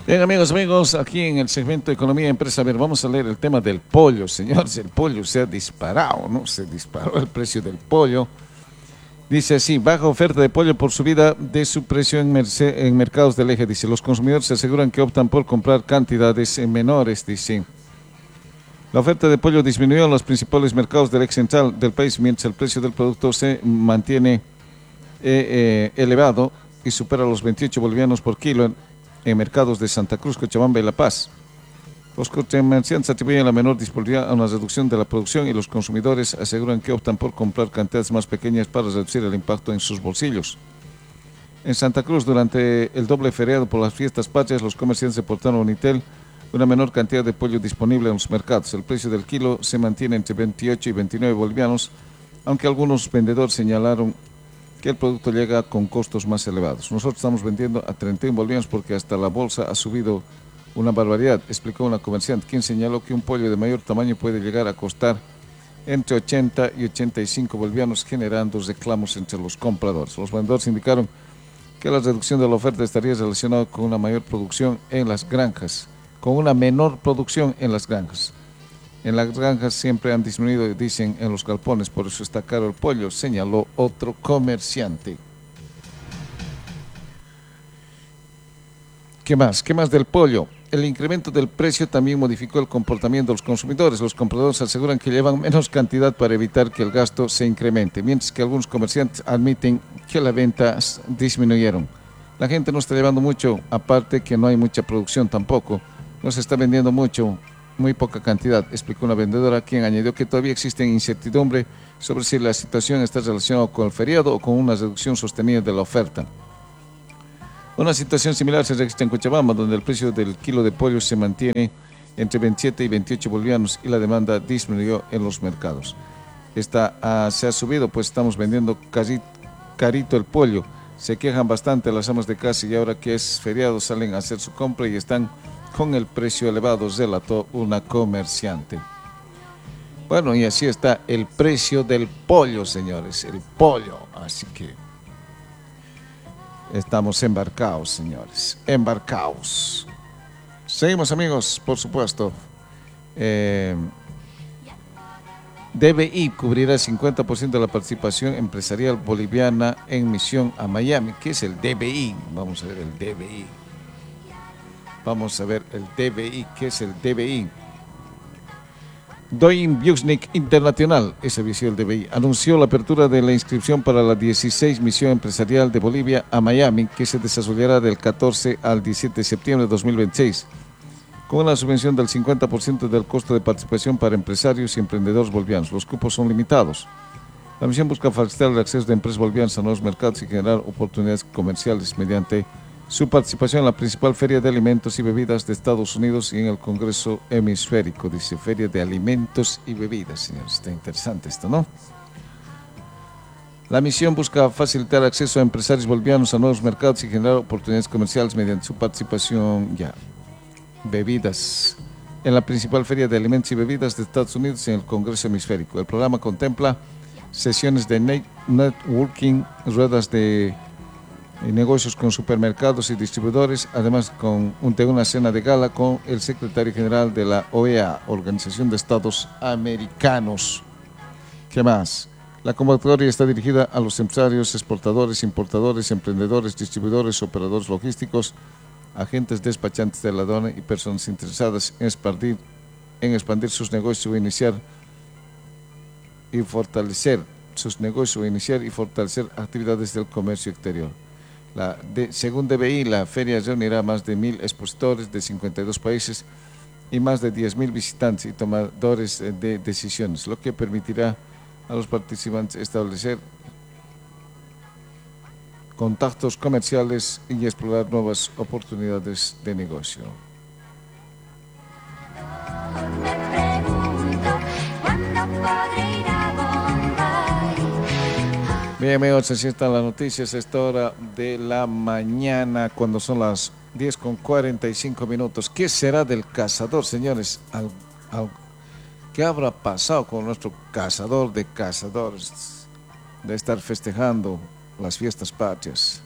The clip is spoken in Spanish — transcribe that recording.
Bien, amigos, aquí en el segmento de Economía y Empresa, a ver, vamos a leer el tema del pollo, señores. El pollo se ha disparado, ¿no? Se disparó el precio del pollo. Dice así, baja oferta de pollo por subida de su precio en mercados del eje. Dice, los consumidores se aseguran que optan por comprar cantidades menores, dice. La oferta de pollo disminuyó en los principales mercados del eje central del país, mientras el precio del producto se mantiene elevado y supera los 28 bolivianos por kilo en mercados de Santa Cruz, Cochabamba y La Paz. Los comerciantes atribuyen la menor disponibilidad a una reducción de la producción y los consumidores aseguran que optan por comprar cantidades más pequeñas para reducir el impacto en sus bolsillos. En Santa Cruz, durante el doble feriado por las fiestas patrias, los comerciantes reportaron a Unitel una menor cantidad de pollo disponible en los mercados. El precio del kilo se mantiene entre 28 y 29 bolivianos, aunque algunos vendedores señalaron que el producto llega con costos más elevados. Nosotros estamos vendiendo a 31 bolivianos porque hasta la bolsa ha subido una barbaridad, explicó una comerciante, quien señaló que un pollo de mayor tamaño puede llegar a costar entre 80 y 85 bolivianos, generando reclamos entre los compradores. Los vendedores indicaron que la reducción de la oferta estaría relacionada con una mayor producción en las granjas, con una menor producción en las granjas. En las granjas siempre han disminuido, dicen, en los galpones, por eso está caro el pollo, señaló otro comerciante. ¿Qué más? ¿Qué más del pollo? El incremento del precio también modificó el comportamiento de los consumidores. Los compradores aseguran que llevan menos cantidad para evitar que el gasto se incremente, mientras que algunos comerciantes admiten que las ventas disminuyeron. La gente no está llevando mucho, aparte que no hay mucha producción tampoco. No se está vendiendo mucho, muy poca cantidad, explicó una vendedora, quien añadió que todavía existe incertidumbre sobre si la situación está relacionada con el feriado o con una reducción sostenida de la oferta. Una situación similar se registra en Cochabamba, donde el precio del kilo de pollo se mantiene entre 27 y 28 bolivianos y la demanda disminuyó en los mercados. Se ha subido, pues estamos vendiendo casi carito el pollo. Se quejan bastante las amas de casa y ahora que es feriado salen a hacer su compra y están con el precio elevado, relató una comerciante. Bueno, y así está el precio del pollo, señores, el pollo. Así que estamos embarcados, señores, embarcados. Seguimos, amigos, por supuesto. DBI cubrirá 50% de la participación empresarial boliviana en misión a Miami. ¿Qué es el DBI? Vamos a ver el DBI. Vamos a ver el DBI. ¿Qué es el DBI? Doing Business Internacional, ese visió el DBI, anunció la apertura de la inscripción para la 16 Misión Empresarial de Bolivia a Miami, que se desarrollará del 14 al 17 de septiembre de 2026, con una subvención del 50% del costo de participación para empresarios y emprendedores bolivianos. Los cupos son limitados. La misión busca facilitar el acceso de empresas bolivianas a nuevos mercados y generar oportunidades comerciales mediante su participación en la principal feria de alimentos y bebidas de Estados Unidos y en el Congreso Hemisférico. Dice Feria de Alimentos y Bebidas, señores. Está interesante esto, ¿no? La misión busca facilitar acceso a empresarios bolivianos a nuevos mercados y generar oportunidades comerciales mediante su participación bebidas en la principal feria de alimentos y bebidas de Estados Unidos y en el Congreso Hemisférico. El programa contempla sesiones de networking, ruedas de negocios con supermercados y distribuidores, además de una cena de gala con el secretario general de la OEA, Organización de Estados Americanos. ¿Qué más? La convocatoria está dirigida a los empresarios, exportadores, importadores, emprendedores, distribuidores, operadores logísticos, agentes despachantes de la aduana y personas interesadas en expandir sus negocios o iniciar y fortalecer actividades del comercio exterior. Según DBI, la feria reunirá más de 1.000 expositores de 52 países y más de 10.000 visitantes y tomadores de decisiones, lo que permitirá a los participantes establecer contactos comerciales y explorar nuevas oportunidades de negocio. Bien, amigos, así están las noticias a esta hora de la mañana, cuando son las 10:45. ¿Qué será del cazador, señores? ¿Qué habrá pasado con nuestro cazador de cazadores de estar festejando las fiestas patrias?